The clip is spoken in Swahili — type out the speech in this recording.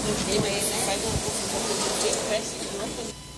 Ele faz uma confusão com o dia, parece que não.